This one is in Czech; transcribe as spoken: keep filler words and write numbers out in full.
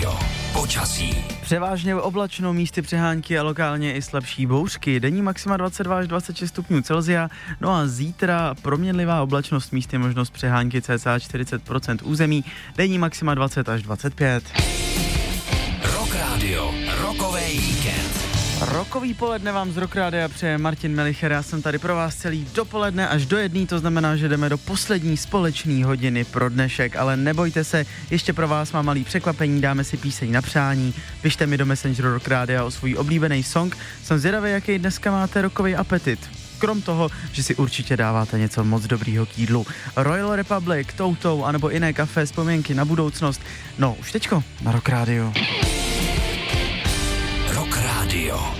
Radio. Počasí. Převážně oblačno, místy přehánky a lokálně i slabší bouřky. Denní maxima dvacet dva až dvacet šest stupňů Celsia. No a zítra proměnlivá oblačnost, místy možnost přehánky cca čtyřicet procent území. Denní maxima dvacet až dvacet pět. Rock Radio. Rockový víkend. Rokový poledne vám z Rock Rádia přeje Martin Melicher. Já jsem tady pro vás celý dopoledne až do jedný, to znamená, že jdeme do poslední společné hodiny pro dnešek, ale nebojte se, ještě pro vás mám malý překvapení, dáme si píseň na přání, pište mi do Messengeru Rock Rádia o svůj oblíbený song. Jsem zvědavý, jaký dneska máte rokový apetit. Krom toho, že si určitě dáváte něco moc dobrýho k jídlu. Royal Republic, Toutou, anebo jiné kafe, vzpomínky na budoucnost. No, už teďko na Rock Radio. Rock Radio.